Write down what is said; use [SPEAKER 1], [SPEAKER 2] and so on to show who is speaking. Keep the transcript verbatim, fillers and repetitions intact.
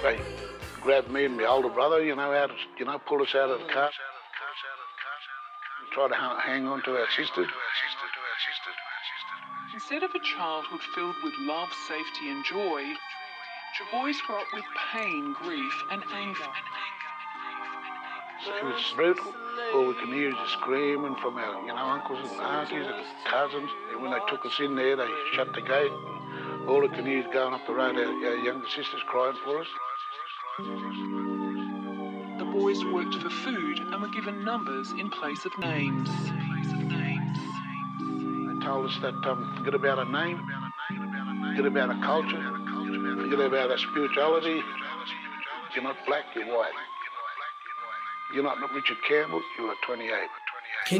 [SPEAKER 1] They grabbed me and my older brother, you know, out, of, you know, pulled us out of the car. Tried to hang on to our sister.
[SPEAKER 2] Instead of a childhood filled with love, safety and joy, your boys grew up with pain, grief and anger.
[SPEAKER 1] It was brutal. All we can hear is the screaming from our, you know, uncles and aunties and cousins. And when they took us in there, they shut the gate. And all we can hear is going up the road, our, our younger sisters crying for us.
[SPEAKER 2] The boys worked for food and were given numbers in place of names.
[SPEAKER 1] They told us that um, forget about a name, forget about a culture, forget about a spirituality. You're not black, you're white. You're not Richard Campbell, you are twenty-eight.